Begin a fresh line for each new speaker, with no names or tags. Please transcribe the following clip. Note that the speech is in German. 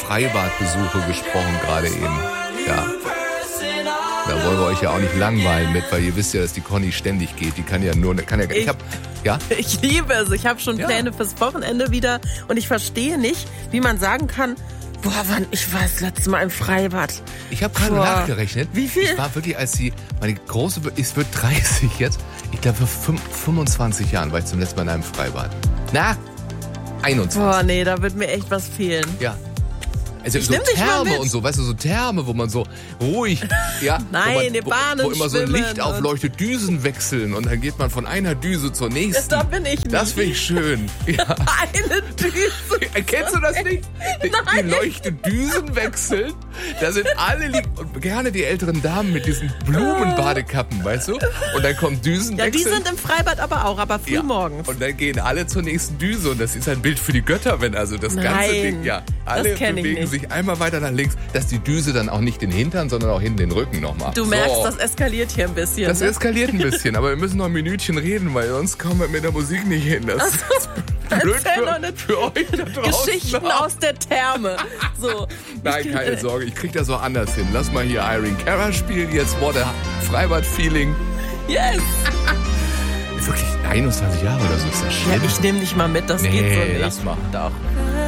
Freibadbesuche gesprochen gerade eben. Ja. Da wollen wir euch ja auch nicht langweilen mit, weil ihr wisst ja, dass die Conny ständig geht. Die kann ja nur,
Ich liebe es. Ich habe schon Pläne fürs Wochenende wieder und ich verstehe nicht, wie man sagen kann, wann ich war das letzte Mal im Freibad.
Ich habe gerade nachgerechnet.
Wie viel?
Ich war wirklich, meine große, es wird 30 jetzt. Ich glaube, vor 25 Jahren war ich zum letzten Mal in einem Freibad. 21.
Nee, da wird mir echt was fehlen.
Ja. Also so Therme und so, weißt du, so Therme, wo man so ruhig,
Nein,
wo immer so ein Licht aufleuchtet, Düsen wechseln und dann geht man von einer Düse zur nächsten.
Da bin ich nicht.
Das finde ich schön. Ja.
Eine Düse.
Kennst du das nicht? Die leuchten Düsen wechseln, da sind alle und gerne die älteren Damen mit diesen Blumenbadekappen, weißt du? Und dann kommt Düsenwechsel.
Ja, die sind im Freibad aber früh morgens.
Und dann gehen alle zur nächsten Düse und das ist ein Bild für die Götter, wenn also das ganze Ding, alle bewegen sich einmal weiter nach links, dass die Düse dann auch nicht den Hintern, sondern auch hinten den Rücken nochmal.
Du merkst, das eskaliert hier ein bisschen.
Das eskaliert ein bisschen, aber wir müssen noch ein Minütchen reden, weil sonst kommen wir mit der Musik nicht hin. Das ist blöd für euch da draußen.
Geschichten aus der Therme. So.
Nein, keine Sorge, ich krieg das auch anders hin. Lass mal hier Irene Cara spielen jetzt. What a Freibad-Feeling.
Yes!
Wirklich 21 Jahre oder so, ist das schlimm?
Ja, ich nehme dich mal mit, das geht so nicht.
Lass mal.
Doch.